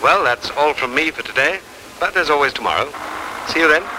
Well, that's all from me for today, but there's always tomorrow. See you then.